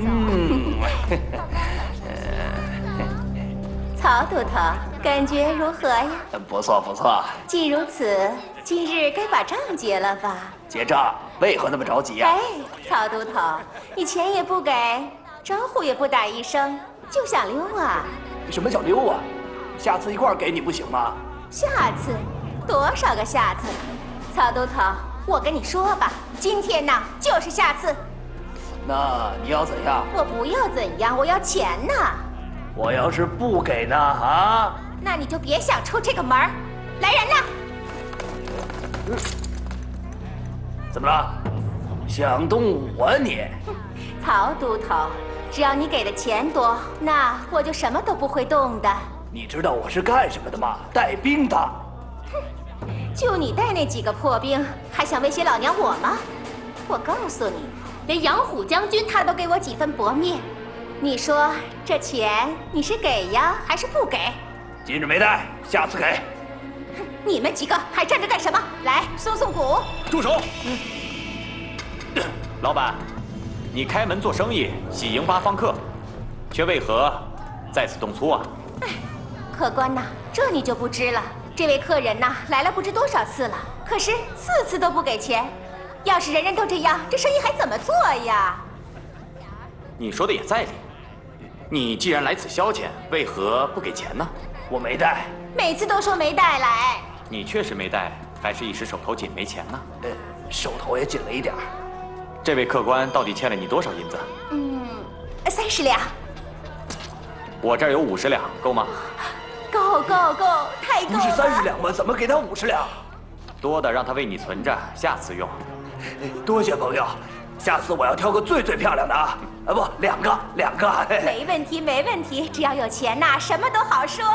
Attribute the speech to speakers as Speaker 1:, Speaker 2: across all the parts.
Speaker 1: 曹都头，感觉如何呀？
Speaker 2: 不错不错。
Speaker 1: 既如此，今日该把账结了吧？
Speaker 2: 结账？为何那么着急呀？
Speaker 1: 哎，曹都头，你钱也不给，招呼也不打一声，就想溜啊？
Speaker 2: 什么叫溜啊？下次一块儿给你不行吗？
Speaker 1: 下次？多少个下次？曹都头，我跟你说吧，今天呢就是下次。
Speaker 2: 那你要怎样？
Speaker 1: 我不要怎样，我要钱呢。
Speaker 2: 我要是不给呢？啊？
Speaker 1: 那你就别想出这个门儿。来人呐！
Speaker 2: 怎么了？想动武啊你？
Speaker 1: 曹都头，只要你给的钱多，那我就什么都不会动的。
Speaker 2: 你知道我是干什么的吗？带兵的。
Speaker 1: 就你带那几个破兵，还想威胁老娘我吗？我告诉你，连杨虎将军他都给我几分薄面。你说这钱你是给呀，还是不给？
Speaker 2: 今日没带，下次给。
Speaker 1: 你们几个还站着干什么？来，松松骨！
Speaker 3: 住手！老板，你开门做生意，喜迎八方客，却为何在此动粗啊？
Speaker 1: 客官呐，这你就不知了。这位客人呐，来了不知多少次了，可是4次都不给钱。要是人人都这样，这生意还怎么做呀？
Speaker 3: 你说的也在理。你既然来此消遣，为何不给钱呢？
Speaker 2: 我没带。
Speaker 1: 每次都说没带来。
Speaker 3: 你确实没带，还是一时手头紧没钱呢？
Speaker 2: 手头也紧了一点儿。
Speaker 3: 这位客官到底欠了你多少银子
Speaker 1: ？30两。
Speaker 3: 我这儿有50两，够吗？
Speaker 1: 够，太够了。
Speaker 2: 不是30两吗？怎么给他50两？
Speaker 3: 多的让他为你存着，下次用。
Speaker 2: 多谢朋友，下次我要挑个最漂亮的啊！不，两个。
Speaker 1: 没问题，只要有钱呐，什么都好说。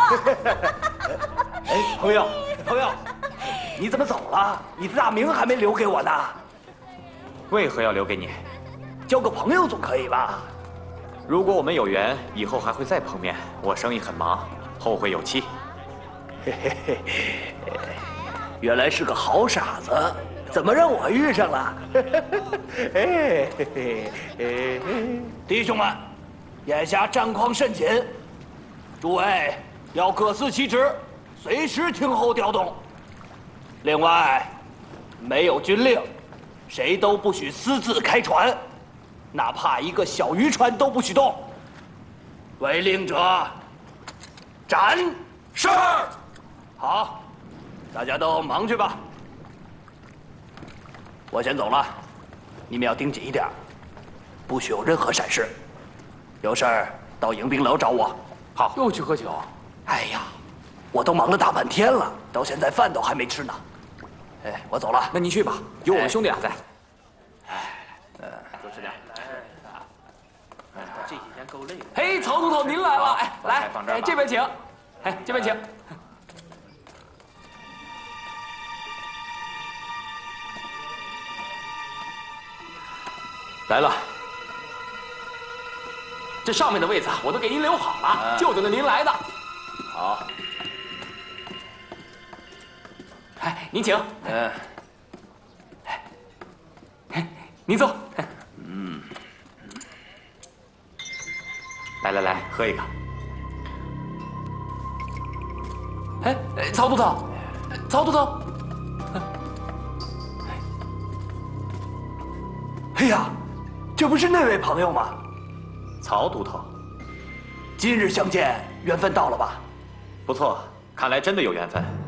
Speaker 2: 哎，朋友，你怎么走了？你的大名还没留给我呢。
Speaker 3: 为何要留给你？
Speaker 2: 交个朋友总可以吧？
Speaker 3: 如果我们有缘，以后还会再碰面。我生意很忙，后会有期。
Speaker 2: 原来是个好傻子，怎么让我遇上了？弟兄们，眼下战况甚紧，诸位要各司其职，随时听候调动。另外，没有军令，谁都不许私自开船，哪怕一个小渔船都不许动。违令者，斩！是。好，大家都忙去吧。我先走了，你们要盯紧一点，不许有任何闪失。有事儿到迎宾楼找我。
Speaker 3: 好。
Speaker 4: 又去喝酒？
Speaker 2: 哎呀，我都忙了大半天了，到现在饭都还没吃呢。哎，我走了。
Speaker 4: 那你去吧，有我们兄弟俩在。
Speaker 2: 多吃点。这几天够累的。
Speaker 4: 嘿，曹都头，您来了！哎，来，这边请。哎，这边请。来了。这上面的位子我都给您留好了，就等着您来的。
Speaker 2: 好。
Speaker 4: 哎，您请。您坐。
Speaker 3: 来，喝一个。
Speaker 4: 哎，曹都头。
Speaker 2: 哎呀，这不是那位朋友吗？
Speaker 3: 曹都头，
Speaker 2: 今日相见，缘分到了吧？
Speaker 3: 不错，看来真的有缘分。